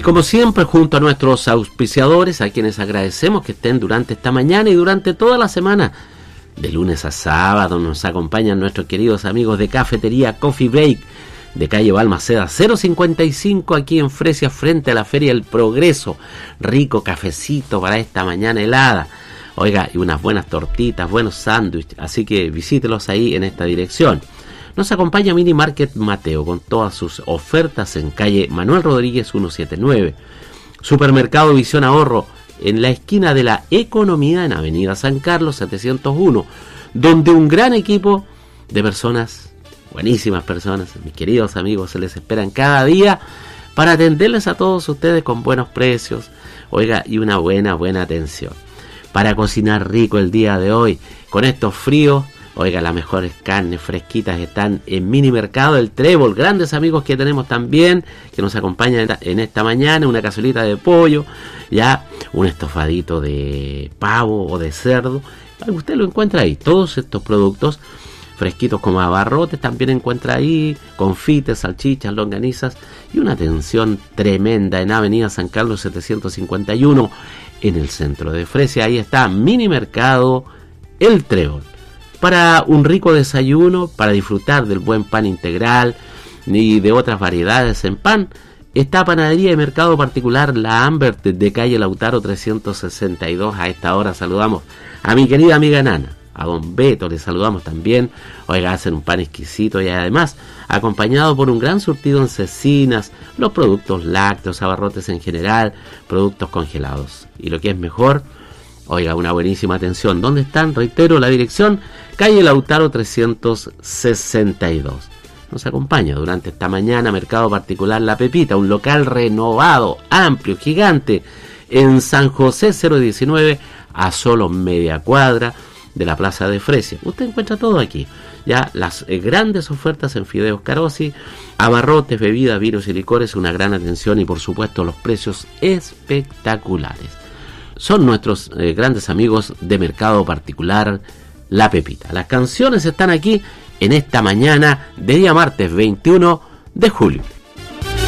como siempre, junto a nuestros auspiciadores, a quienes agradecemos que estén durante esta mañana y durante toda la semana, de lunes a sábado, nos acompañan nuestros queridos amigos de Cafetería Coffee Break, de calle Balmaceda 055, aquí en Fresia, frente a la Feria del Progreso. Rico cafecito para esta mañana helada. Oiga, y unas buenas tortitas, buenos sándwiches, así que visítelos ahí en esta dirección. Nos acompaña Mini Market Mateo con todas sus ofertas en calle Manuel Rodríguez 179. Supermercado Visión Ahorro en la esquina de la Economía en Avenida San Carlos 701, donde un gran equipo de personas, buenísimas personas, mis queridos amigos, se les esperan cada día para atenderles a todos ustedes con buenos precios, oiga, y una buena atención. Para cocinar rico el día de hoy, con estos fríos, oiga, las mejores carnes fresquitas están en Mini Mercado El Trébol. Grandes amigos que tenemos también, que nos acompañan en esta mañana. Una cazuelita de pollo, ya un estofadito de pavo o de cerdo. Usted lo encuentra ahí. Todos estos productos fresquitos como abarrotes también encuentra ahí. Confites, salchichas, longanizas. Y una atención tremenda en Avenida San Carlos 751 en el centro de Fresia. Ahí está Mini Mercado El Trébol. Para un rico desayuno, para disfrutar del buen pan integral y de otras variedades en pan, está Panadería y Mercado Particular La Ambert de calle Lautaro 362. A esta hora saludamos a mi querida amiga Nana, a don Beto le saludamos también. Oiga, hacen un pan exquisito y además acompañado por un gran surtido en cecinas, los productos lácteos, abarrotes en general, productos congelados. Y lo que es mejor, oiga, una buenísima atención. ¿Dónde están? Reitero, la dirección, calle Lautaro 362. Nos acompaña durante esta mañana Mercado Particular La Pepita, un local renovado, amplio, gigante, en San José 019, a solo media cuadra de la Plaza de Fresia. Usted encuentra todo aquí. Ya las grandes ofertas en fideos Carosi, abarrotes, bebidas, vinos y licores, una gran atención y por supuesto los precios espectaculares. Son nuestros grandes amigos de Mercado Particular La Pepita. Las canciones están aquí en esta mañana de día martes 21 de julio.